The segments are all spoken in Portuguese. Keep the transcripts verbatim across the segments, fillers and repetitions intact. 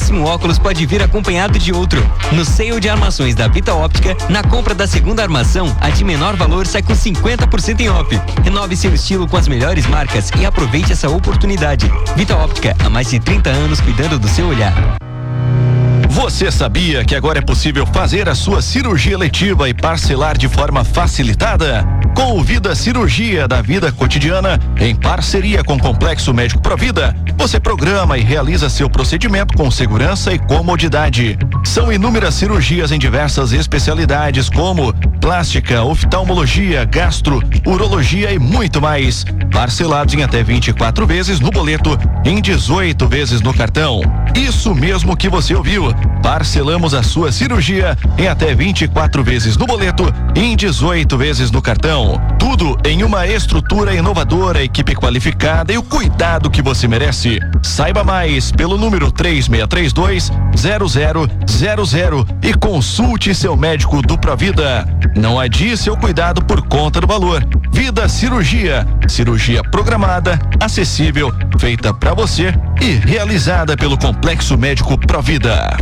próximo óculos pode vir acompanhado de outro. No sale de armações da Vita Óptica, na compra da segunda armação, a de menor valor sai com cinquenta por cento em off. Renove seu estilo com as melhores marcas e aproveite essa oportunidade. Vita Óptica, há mais de trinta anos cuidando do seu olhar. Você sabia que agora é possível fazer a sua cirurgia eletiva e parcelar de forma facilitada? Com o Vida Cirurgia da Vida Cotidiana, em parceria com o Complexo Médico Provida, você programa e realiza seu procedimento com segurança e comodidade. São inúmeras cirurgias em diversas especialidades como plástica, oftalmologia, gastro, urologia e muito mais. Parcelados em até vinte e quatro vezes no boleto, em dezoito vezes no cartão. Isso mesmo que você ouviu. Parcelamos a sua cirurgia em até vinte e quatro vezes no boleto e em dezoito vezes no cartão. Tudo em uma estrutura inovadora, equipe qualificada e o cuidado que você merece. Saiba mais pelo número três seis três dois, zero zero zero zero e consulte seu médico do Provida. Não adie seu cuidado por conta do valor. Vida Cirurgia. Cirurgia programada, acessível, feita pra você e realizada pelo Complexo Médico Provida.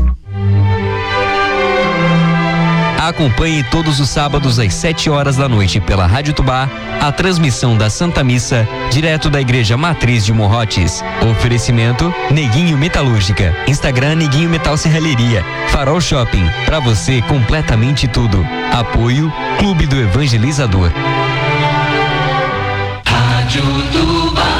Acompanhe todos os sábados às sete horas da noite pela Rádio Tubá a transmissão da Santa Missa direto da Igreja Matriz de Morrotes. Oferecimento Neguinho Metalúrgica, Instagram Neguinho Metal Serralheria, Farol Shopping, pra você completamente tudo. Apoio Clube do Evangelizador. Rádio Tubá.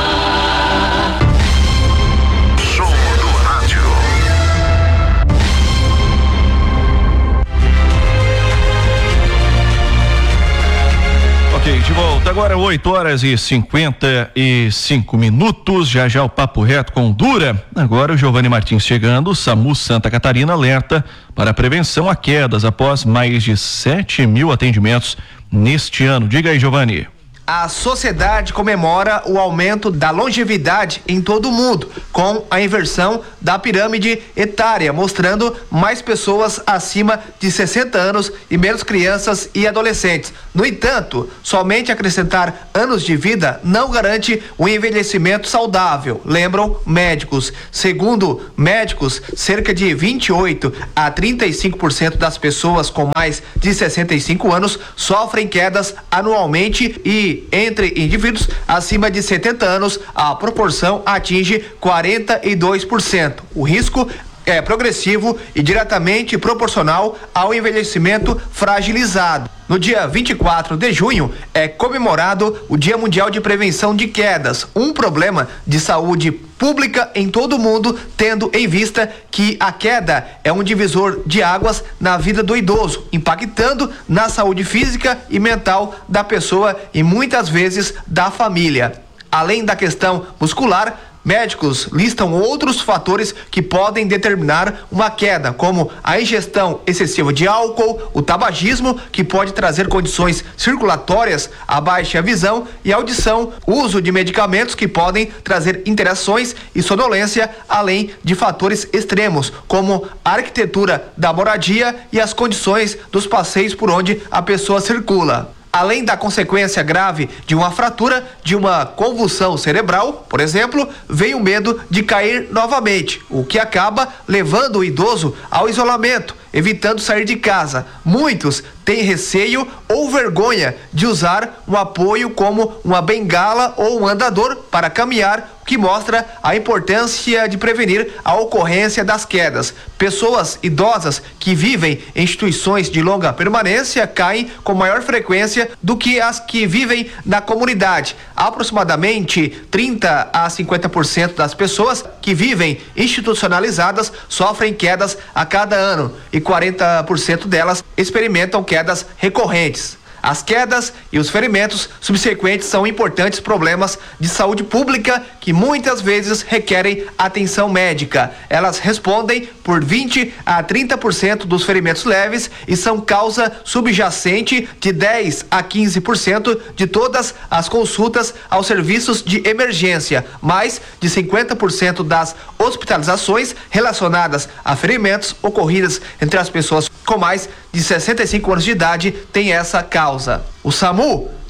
Ok, de volta agora oito horas e cinquenta e cinco minutos, já já o papo reto com Dura. Agora o Giovanni Martins chegando, o SAMU Santa Catarina alerta para prevenção a quedas após mais de sete mil atendimentos neste ano. Diga aí, Giovanni. A sociedade comemora o aumento da longevidade em todo o mundo, com a inversão da pirâmide etária, mostrando mais pessoas acima de sessenta anos e menos crianças e adolescentes. No entanto, somente acrescentar anos de vida não garante um envelhecimento saudável, lembram médicos. Segundo médicos, cerca de vinte e oito a trinta e cinco por cento das pessoas com mais de sessenta e cinco anos sofrem quedas anualmente e entre indivíduos acima de setenta anos, a proporção atinge quarenta e dois por cento. O risco é progressivo e diretamente proporcional ao envelhecimento fragilizado. No dia vinte e quatro de junho é comemorado o Dia Mundial de Prevenção de Quedas, um problema de saúde pública em todo o mundo, tendo em vista que a queda é um divisor de águas na vida do idoso, impactando na saúde física e mental da pessoa e muitas vezes da família. Além da questão muscular, médicos listam outros fatores que podem determinar uma queda, como a ingestão excessiva de álcool, o tabagismo, que pode trazer condições circulatórias, a baixa visão e audição, uso de medicamentos que podem trazer interações e sonolência, além de fatores extremos, como a arquitetura da moradia e as condições dos passeios por onde a pessoa circula. Além da consequência grave de uma fratura, de uma convulsão cerebral, por exemplo, vem o medo de cair novamente, o que acaba levando o idoso ao isolamento, evitando sair de casa. Muitos têm receio ou vergonha de usar um apoio como uma bengala ou um andador para caminhar, o que mostra a importância de prevenir a ocorrência das quedas. Pessoas idosas que vivem em instituições de longa permanência caem com maior frequência do que as que vivem na comunidade. Aproximadamente trinta a cinquenta por cento das pessoas que vivem institucionalizadas sofrem quedas a cada ano e quarenta por cento delas experimentam quedas recorrentes. As quedas e os ferimentos subsequentes são importantes problemas de saúde pública que muitas vezes requerem atenção médica. Elas respondem por vinte a trinta por cento dos ferimentos leves e são causa subjacente de dez a quinze por cento de todas as consultas aos serviços de emergência. Mais de cinquenta por cento das hospitalizações relacionadas a ferimentos ocorridas entre as pessoas com mais de sessenta e cinco anos de idade têm essa causa. O SAMU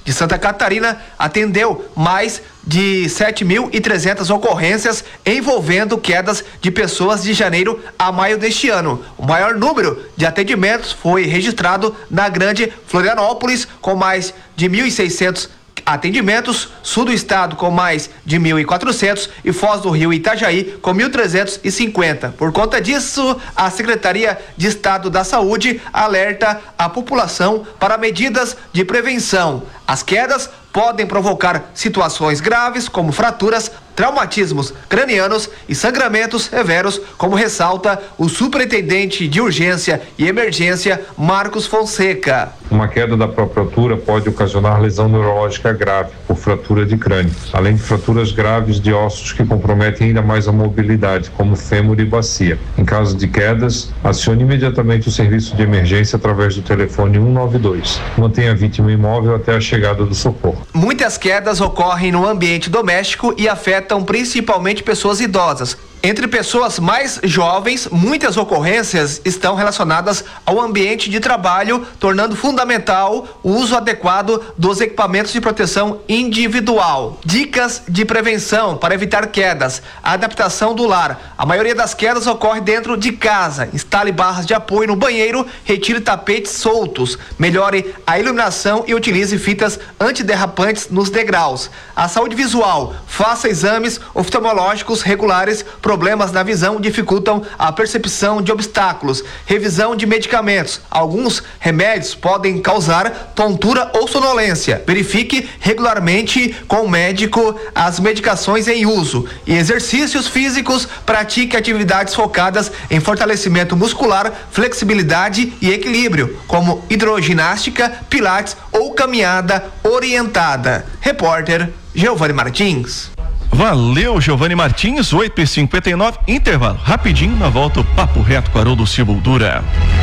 de Santa Catarina atendeu mais de sete mil e trezentas ocorrências envolvendo quedas de pessoas de janeiro a maio deste ano. O maior número de atendimentos foi registrado na Grande Florianópolis, com mais de mil e seiscentos atendimentos, sul do estado com mais de mil e quatrocentos e Foz do Rio e Itajaí com mil trezentos e cinquenta. Por conta disso, a Secretaria de Estado da Saúde alerta a população para medidas de prevenção. As quedas podem provocar situações graves como fraturas, traumatismos cranianos e sangramentos severos, como ressalta o superintendente de urgência e emergência Marcos Fonseca. Uma queda da própria altura pode ocasionar lesão neurológica grave por fratura de crânio, além de fraturas graves de ossos que comprometem ainda mais a mobilidade, como fêmur e bacia. Em caso de quedas, acione imediatamente o serviço de emergência através do telefone um nove dois. Mantenha a vítima imóvel até a chegada do socorro. Muitas quedas ocorrem no ambiente doméstico e afetam principalmente pessoas idosas. Entre pessoas mais jovens, muitas ocorrências estão relacionadas ao ambiente de trabalho, tornando fundamental o uso adequado dos equipamentos de proteção individual. Dicas de prevenção para evitar quedas: a adaptação do lar. A maioria das quedas ocorre dentro de casa. Instale barras de apoio no banheiro, retire tapetes soltos, melhore a iluminação e utilize fitas antiderrapantes nos degraus. A saúde visual: faça exames oftalmológicos regulares. Problemas na visão dificultam a percepção de obstáculos. Revisão de medicamentos. Alguns remédios podem causar tontura ou sonolência. Verifique regularmente com o médico as medicações em uso. E exercícios físicos. Pratique atividades focadas em fortalecimento muscular, flexibilidade e equilíbrio, como hidroginástica, pilates ou caminhada orientada. Repórter Giovanni Martins. Valeu, Giovanni Martins, oito e cinquenta e nove, intervalo rapidinho, na volta o Papo Reto com Haroldo Silva Dura.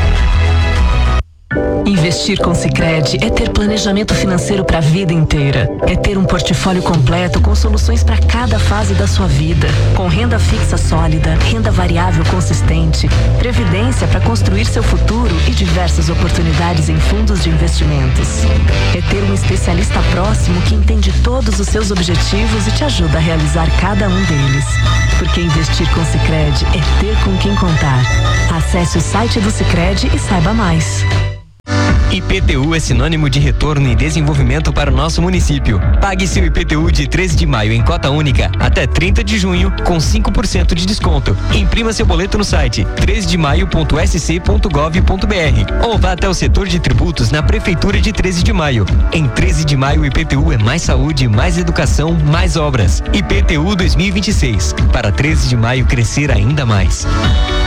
Investir com Sicredi é ter planejamento financeiro para a vida inteira. É ter um portfólio completo com soluções para cada fase da sua vida. Com renda fixa sólida, renda variável consistente, previdência para construir seu futuro e diversas oportunidades em fundos de investimentos. É ter um especialista próximo que entende todos os seus objetivos e te ajuda a realizar cada um deles. Porque investir com Sicredi é ter com quem contar. Acesse o site do Sicredi e saiba mais. I P T U é sinônimo de retorno e desenvolvimento para o nosso município. Pague seu I P T U de treze de maio em cota única até trinta de junho com cinco por cento de desconto. Imprima seu boleto no site treze de maio ponto s c ponto gov ponto b r ou vá até o setor de tributos na Prefeitura de treze de maio. Em treze de maio, o I P T U é mais saúde, mais educação, mais obras. I P T U dois mil e vinte e seis. Para treze de maio crescer ainda mais.